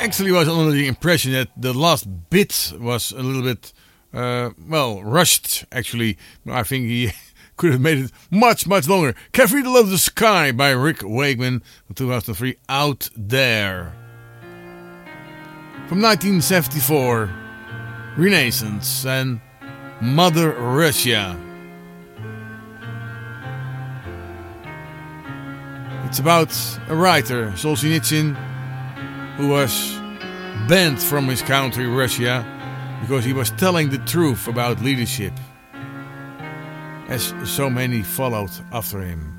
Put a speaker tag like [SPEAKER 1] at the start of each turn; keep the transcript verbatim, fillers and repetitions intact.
[SPEAKER 1] actually was under the impression that the last bit was a little bit, uh, well, rushed, actually. I think he could have made it much, much longer. Carefree to Love the Sky by Rick Wakeman from two thousand three, Out There. From nineteen seventy-four, Renaissance and Mother Russia. It's about a writer, Solzhenitsyn, who was banned from his country, Russia, because he was telling the truth about leadership, as so many followed after him.